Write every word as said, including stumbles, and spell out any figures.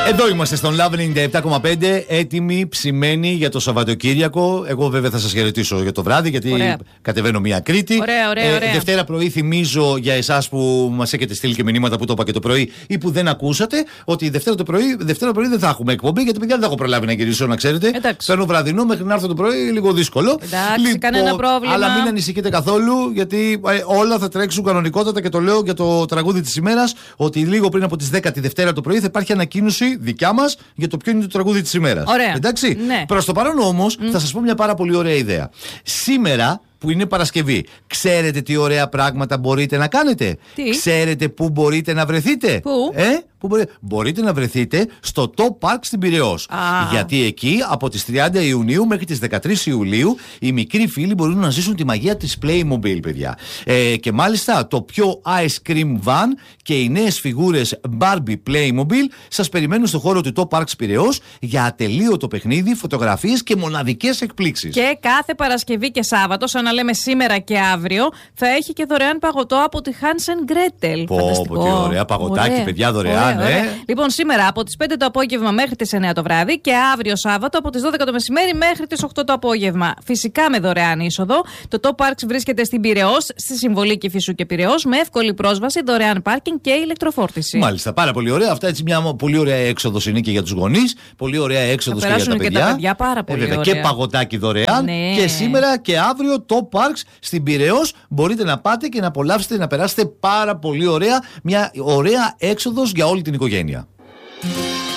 Εδώ είμαστε στον Love ενενήντα επτά κόμμα πέντε, έτοιμοι, ψημένοι για το Σαββατοκύριακο. Εγώ βέβαια θα σας χαιρετήσω για το βράδυ, γιατί ωραία. Κατεβαίνω μια Κρήτη. Ωραία, ωραία, ωραία. Ε, Δευτέρα πρωί θυμίζω για εσάς που μας έχετε στείλει και μηνύματα που το είπα και το πρωί ή που δεν ακούσατε, ότι Δευτέρα, το πρωί, Δευτέρα πρωί δεν θα έχουμε εκπομπή, γιατί παιδιά δεν έχω προλάβει να γυρίσω, να ξέρετε. Παίρνω βραδινό μέχρι να έρθω το πρωί, λίγο δύσκολο. Εντάξει, λοιπόν, κανένα πρόβλημα. Αλλά μην ανησυχείτε καθόλου, γιατί ε, όλα θα τρέξουν κανονικότατα και το λέω για το τραγούδι της ημέρας, ότι λίγο πριν από τις δέκα τη Δευτέρα το πρωί θα υπάρχει ανακοίνωση δικιά μας για το ποιο είναι το τραγούδι της ημέρας. Ωραία. Εντάξει. Ναι. Προς το παρόν όμως mm. θα σας πω μια πάρα πολύ ωραία ιδέα. Σήμερα που είναι Παρασκευή, ξέρετε τι ωραία πράγματα μπορείτε να κάνετε? Τι? Ξέρετε πού μπορείτε να βρεθείτε? Πού? Ε? Που μπορείτε. μπορείτε να βρεθείτε στο Top Park στην Πειραιώς. Ah. Γιατί εκεί από τις τριάντα Ιουνίου μέχρι τις δεκατρείς Ιουλίου οι μικροί φίλοι μπορούν να ζήσουν τη μαγεία της Playmobil, παιδιά. Ε, και μάλιστα το πιο Ice Cream Van και οι νέες φιγούρες Barbie Playmobil σας περιμένουν στο χώρο του Top Park στην Πειραιώς για ατελείωτο παιχνίδι, φωτογραφίες και μοναδικές εκπλήξεις. Και κάθε Παρασκευή και Σάββατο, σαν να λέμε σήμερα και αύριο, θα έχει και δωρεάν παγωτό από τη Hansen Gretel. Πω, πω, τι ωραία παγωτάκι, ωραία. Παιδιά, δωρεάν. Ωραία. Ε. Λοιπόν, σήμερα από τις πέντε το απόγευμα μέχρι τις εννιά το βράδυ και αύριο Σάββατο από τις δώδεκα το μεσημέρι μέχρι τις οκτώ το απόγευμα. Φυσικά με δωρεάν είσοδο. Το Top Parks βρίσκεται στην Πειραιώς, στη Συμβολή Κηφισού και Πειραιώς, με εύκολη πρόσβαση, δωρεάν πάρκινγκ και ηλεκτροφόρτιση. Μάλιστα, πάρα πολύ ωραία. Αυτά έτσι μια πολύ ωραία έξοδος είναι και για τους γονείς. Πολύ ωραία έξοδος και για τα παιδιά. Και τα παιδιά πάρα πολύ ε, βέβαια, ωραία. Και παγωτάκι δωρεάν. Ναι. Και σήμερα και αύριο Top Parks στην Πειραιώς μπορείτε να πάτε και να απολαύσετε, να περάσετε πάρα πολύ ωραία. Μια ωραία έξοδος για όλη την οικογένεια.